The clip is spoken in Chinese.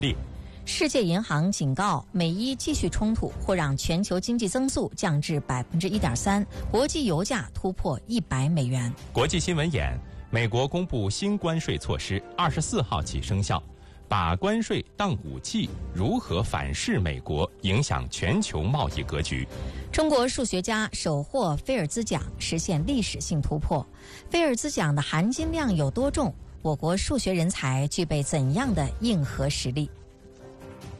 世界银行警告，美伊继续冲突或让全球经济增速降至1.3%，国际油价突破$100。 国际新闻眼：美国公布新关税措施，24号起生效。把关税当武器，如何反噬美国，影响全球贸易格局？ 中国数学家首获菲尔兹奖，实现历史性突破。菲尔兹奖的含金量有多重？我国数学人才具备怎样的硬核实力？